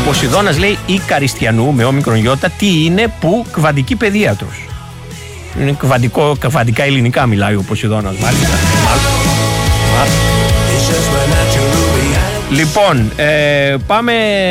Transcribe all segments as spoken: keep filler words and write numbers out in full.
Ποσειδώνας λέει ή Καριστιανού με όμικρον γιώτα, τι είναι που κβαντική παιδίατρος. Είναι κβαντικό, κβαντικά ελληνικά μιλάει ο Ποσειδώνας. Μάλιστα. Λοιπόν, ε, πάμε.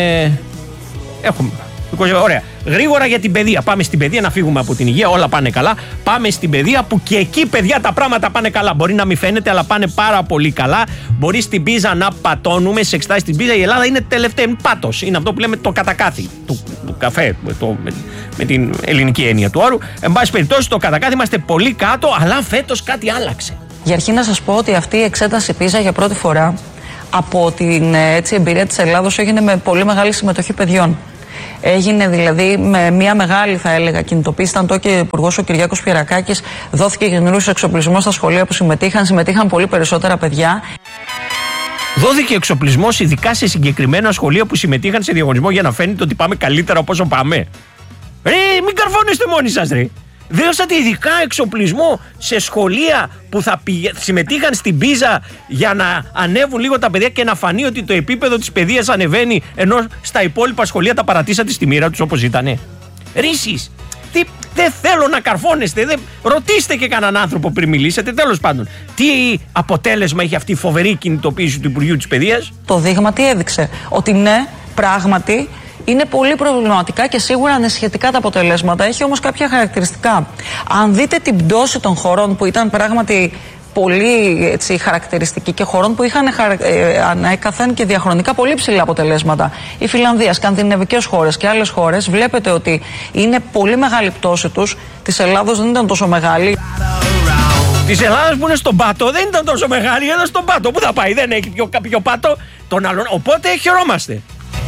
Έχουμε. Ωραία. Γρήγορα για την παιδεία. Πάμε στην παιδεία, να φύγουμε από την υγεία. Όλα πάνε καλά. Πάμε στην παιδεία που και εκεί, παιδιά, τα πράγματα πάνε καλά. Μπορεί να μην φαίνεται, αλλά πάνε πάρα πολύ καλά. Μπορεί στην Πίζα να πατώνουμε. Σε εξετάσεις στην Πίζα η Ελλάδα είναι τελευταία. Πάτος. Είναι αυτό που λέμε το κατακάθι του, του καφέ. Το, με, με την ελληνική έννοια του όρου. Εν πάση περιπτώσει, το κατακάθι είμαστε πολύ κάτω, αλλά φέτος κάτι άλλαξε. Για αρχή να σας πω ότι αυτή η εξέταση Πίζα για πρώτη φορά από την έτσι, εμπειρία της Ελλάδος έγινε με πολύ μεγάλη συμμετοχή παιδιών. Έγινε δηλαδή με μια μεγάλη, θα έλεγα, κινητοποίηση. Ήταν τότε και ο Υπουργός ο Κυριάκος Πιερακάκης. Δόθηκε καινούργιος εξοπλισμός στα σχολεία που συμμετείχαν. Συμμετείχαν πολύ περισσότερα παιδιά. Δόθηκε εξοπλισμός ειδικά σε συγκεκριμένα σχολεία που συμμετείχαν σε διαγωνισμό για να φαίνεται ότι πάμε καλύτερα από όσο πάμε. Ρε, μην καρφώνεστε μόνοι σας, ρε. Δώσατε ειδικά εξοπλισμό σε σχολεία που θα πηγε... συμμετείχαν στην Πίζα για να ανέβουν λίγο τα παιδιά και να φανεί ότι το επίπεδο της παιδείας ανεβαίνει, ενώ στα υπόλοιπα σχολεία τα παρατήσατε στη μοίρα τους όπως ήτανε. Ρίσεις, δεν θέλω να καρφώνεστε, δεν... ρωτήστε και κανέναν άνθρωπο πριν μιλήσετε. Τέλος πάντων, τι αποτέλεσμα έχει αυτή η φοβερή κινητοποίηση του Υπουργείου της Παιδείας? Το δείγμα τι έδειξε? Ότι ναι, πράγματι είναι πολύ προβληματικά και σίγουρα ανεσχετικά τα αποτελέσματα. Έχει όμως κάποια χαρακτηριστικά. Αν δείτε την πτώση των χωρών που ήταν πράγματι πολύ έτσι, χαρακτηριστική και χωρών που είχαν ε, ανέκαθεν και διαχρονικά πολύ ψηλά αποτελέσματα. Η Φιλανδία, σκανδιναβικές χώρες και άλλες χώρες, βλέπετε ότι είναι πολύ μεγάλη πτώση τους. Της Ελλάδος δεν ήταν τόσο μεγάλη. Της Ελλάδας που είναι στον πάτο δεν ήταν τόσο μεγάλη, ήταν στον πάτο. Πού θα πάει, δεν έχει πιο, πιο πάτο τον άλλον. Οπότε χαιρόμαστε.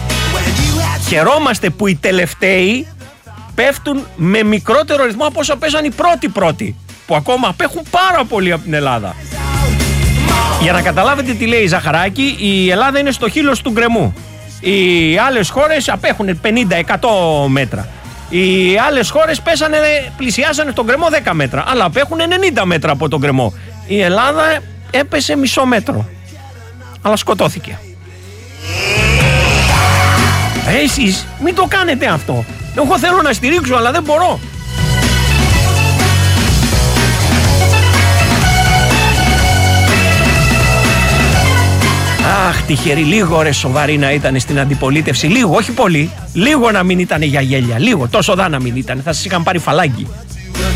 Χαιρόμαστε που οι τελευταίοι πέφτουν με μικρότερο ρυθμό από όσο πέσαν οι πρώτοι πρώτοι, που ακόμα απέχουν πάρα πολύ από την Ελλάδα. Για να καταλάβετε τι λέει η Ζαχαράκη, η Ελλάδα είναι στο χείλος του γκρεμού. Οι άλλες χώρες απέχουν πενήντα με εκατό μέτρα. Οι άλλες χώρες πέσανε, πλησιάσανε τον γκρεμό δέκα μέτρα, αλλά απέχουν ενενήντα μέτρα από τον γκρεμό. Η Ελλάδα έπεσε μισό μέτρο, αλλά σκοτώθηκε. Ε, εσείς μην το κάνετε αυτό. Εγώ θέλω να στηρίξω, αλλά δεν μπορώ. Αχ, τυχερή, λίγο ρε σοβαρή να ήταν στην αντιπολίτευση. Λίγο, όχι πολύ. Λίγο να μην ήταν για γέλια. Λίγο, τόσο δά να μην ήταν. Θα σας είχαν πάρει φαλάγγι.